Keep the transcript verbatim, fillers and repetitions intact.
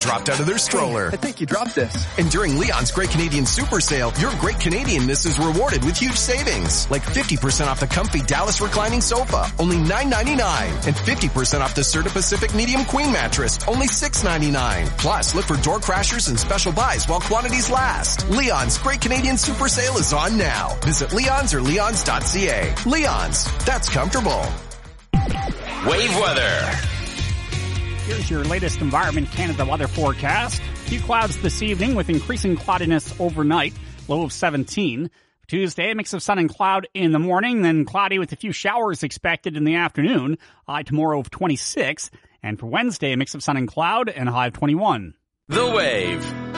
dropped out of their stroller. Hey, I think you dropped this. And during Leon's Great Canadian Super Sale, your Great Canadianness is rewarded with huge savings. Like fifty percent off the comfy Dallas reclining sofa, only nine ninety-nine. And fifty percent off the Serta Pacific Medium Queen mattress, only six ninety-nine. Plus, look for door crashers and special buys while quantities last. Leon's Great Canadian Super Sale is on now. Visit Leon's or leons dot c a. Leon's, that's comfortable. Wave weather. Here's your latest Environment Canada weather forecast. Few clouds this evening with increasing cloudiness overnight, low of seventeen. Tuesday, a mix of sun and cloud in the morning, then cloudy with a few showers expected in the afternoon, high tomorrow of twenty-six. And for Wednesday, a mix of sun and cloud and a high of twenty-one. The Wave.